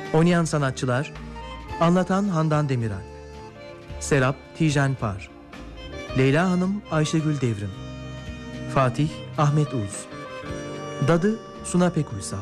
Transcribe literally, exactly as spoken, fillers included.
Oynayan sanatçılar: Anlatan Handan Demiralp, Serap Tijen Par, Leyla Hanım Ayşegül Devrim, Fatih Ahmet Uz, Dadı Suna Pekuysal,